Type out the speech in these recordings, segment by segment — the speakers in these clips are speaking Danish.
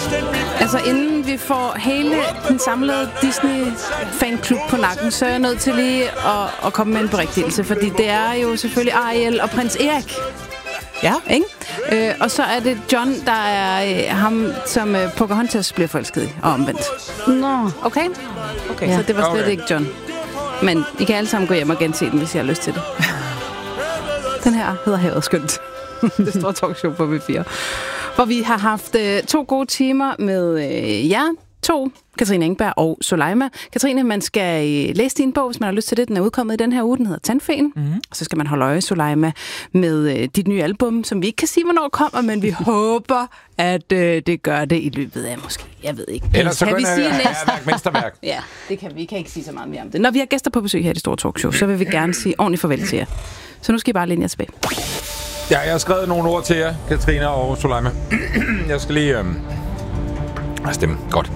Altså inden vi får hele den samlede Disney-fanklub på nakken, så er jeg nødt til lige at komme med en berigtigelse, fordi det er jo selvfølgelig Ariel og prins Erik. Ja. Ikke? Og så er det John, der er ham, som Pocahontas bliver forelsket i, og omvendt. Nå. Okay? Ja. Så det var slet ikke John. Men I kan alle sammen gå hjem og gense den, hvis I har lyst til det. Den her hedder Havet Skønt. Det store talkshow på V4. Hvor vi har haft 2 gode timer med jer to, Katrine Engberg og Soleima. Katrine, man skal læse din bog, hvis man har lyst til det. Den er udkommet i den her uge, den hedder Tandfen. Og så skal man holde øje, Soleima, med dit nye album, som vi ikke kan sige, hvornår kommer, men vi håber, at det gør det i løbet af måske, jeg ved ikke. Ellers så kan vi sige mesterværk. Ja, det kan vi kan ikke sige så meget mere om det. Når vi har gæster på besøg her i det store talkshow, så vil vi gerne sige ordentligt farvel til jer. Så nu skal I bare læne jer tilbage. Ja, jeg har skrevet nogle ord til jer, Katrine og Soleima. Jeg skal lige stemme. Godt.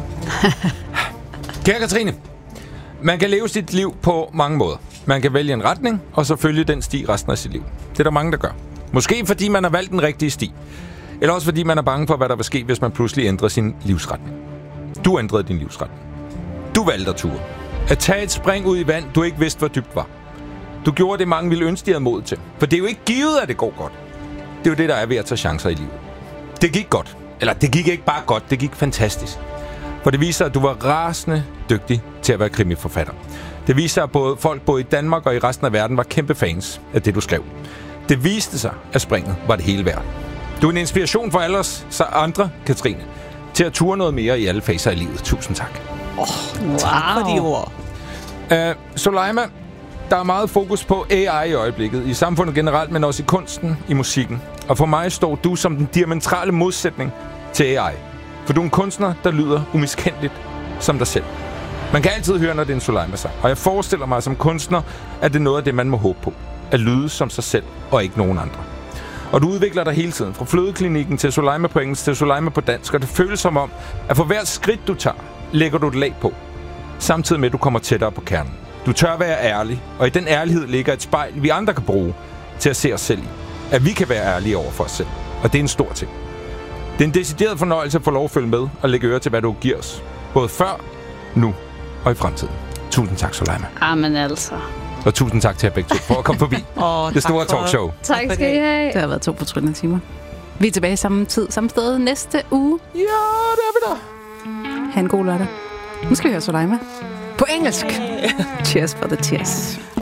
Kære Katrine, man kan leve sit liv på mange måder. Man kan vælge en retning, og så følge den sti resten af sit liv. Det er der mange, der gør. Måske fordi man har valgt den rigtige sti. Eller også fordi man er bange for, hvad der vil ske, hvis man pludselig ændrer sin livsretning. Du ændrede din livsretning. Du valgte at ture. At tage et spring ud i vand, du ikke vidste, hvor dybt var. Du gjorde det, mange ville ønske, de havde mod til. For det er jo ikke givet, at det går godt. Det er jo det, der er ved at tage chancer i livet. Det gik godt. Eller det gik ikke bare godt, det gik fantastisk. For det viser, at du var rasende dygtig til at være krimiforfatter. Det viser, at folk både i Danmark og i resten af verden var kæmpe fans af det, du skrev. Det viste sig, at springet var det hele værd. Du er en inspiration for alle os andre, Katrine, til at ture noget mere i alle faser af livet. Tusind tak. Wow. Tak for de ord. Soleima, der er meget fokus på AI i øjeblikket, i samfundet generelt, men også i kunsten, i musikken. Og for mig står du som den diametrale modsætning til AI. For du er en kunstner, der lyder umiskendeligt som dig selv. Man kan altid høre, når det er en Soleima-sang. Og jeg forestiller mig som kunstner, at det er noget af det, man må håbe på. At lyde som sig selv, og ikke nogen andre. Og du udvikler dig hele tiden, fra Flødeklinikken til Soleima på engelsk til Soleima på dansk. Og det føles som om, at for hvert skridt du tager, lægger du et lag på. Samtidig med, at du kommer tættere på kernen. Du tør være ærlig, og i den ærlighed ligger et spejl, vi andre kan bruge til at se os selv i. At vi kan være ærlige over for os selv. Og det er en stor ting. Det er en decideret fornøjelse at få lov at følge med og lægge øre til, hvad du giver os. Både før, nu og i fremtiden. Tusind tak, Soleima. Amen altså. Og tusind tak til jer begge to for at komme forbi det store talkshow. Tak skal I have. Det har været 2 fortryllende timer. Vi er tilbage samme tid, samme sted næste uge. Ja, det er vi da. Ha' en god lørdag. Nu skal vi høre Soleima på engelsk. Cheers for the tears.